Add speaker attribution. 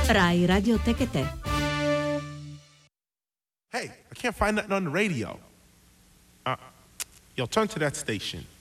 Speaker 1: Rai Radio Tech e Te.
Speaker 2: Hey, I can't find nothing on the radio. Yo, turn to that station.